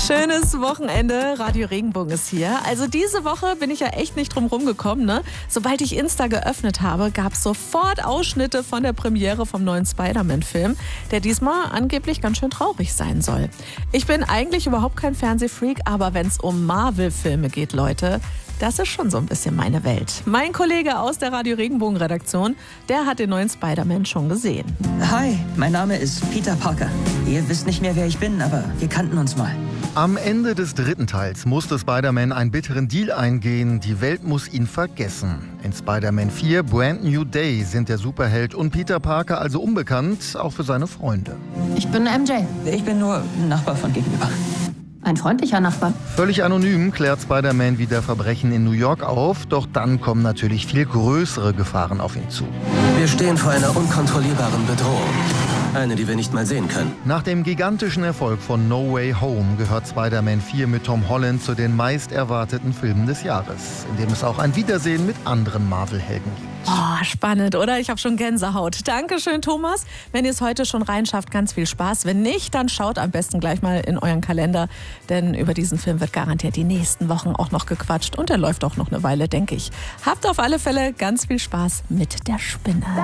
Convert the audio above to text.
Schönes Wochenende, Radio Regenbogen ist hier. Also diese Woche bin ich ja echt nicht drum rumgekommen, ne? Sobald ich Insta geöffnet habe, gab es sofort Ausschnitte von der Premiere vom neuen Spider-Man-Film, der diesmal angeblich ganz schön traurig sein soll. Ich bin eigentlich überhaupt kein Fernsehfreak, aber wenn es um Marvel-Filme geht, Leute, das ist schon so ein bisschen meine Welt. Mein Kollege aus der Radio Regenbogen-Redaktion, der hat den neuen Spider-Man schon gesehen. Hi, mein Name ist Peter Parker. Ihr wisst nicht mehr, wer ich bin, aber wir kannten uns mal. Am Ende des dritten Teils musste Spider-Man einen bitteren Deal eingehen. Die Welt muss ihn vergessen. In Spider-Man 4 Brand New Day sind der Superheld und Peter Parker also unbekannt, auch für seine Freunde. Ich bin MJ. Ich bin nur ein Nachbar von gegenüber. Ein freundlicher Nachbar. Völlig anonym klärt Spider-Man wieder Verbrechen in New York auf, doch dann kommen natürlich viel größere Gefahren auf ihn zu. Wir stehen vor einer unkontrollierbaren Bedrohung. Eine, die wir nicht mal sehen können. Nach dem gigantischen Erfolg von No Way Home gehört Spider-Man 4 mit Tom Holland zu den meist erwarteten Filmen des Jahres, in dem es auch ein Wiedersehen mit anderen Marvel-Helden gibt. Oh, spannend, oder? Ich habe schon Gänsehaut. Dankeschön, Thomas. Wenn ihr es heute schon reinschafft, ganz viel Spaß. Wenn nicht, dann schaut am besten gleich mal in euren Kalender, denn über diesen Film wird garantiert die nächsten Wochen auch noch gequatscht und der läuft auch noch eine Weile, denke ich. Habt auf alle Fälle ganz viel Spaß mit der Spinne.